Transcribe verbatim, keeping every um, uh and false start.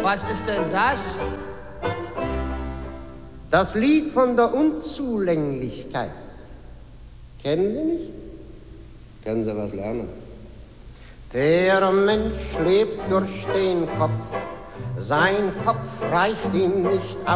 Was ist denn das? Das Lied von der Unzulänglichkeit. Kennen Sie nicht? Können Sie was lernen? Der Mensch lebt durch den Kopf, sein Kopf reicht ihm nicht aus.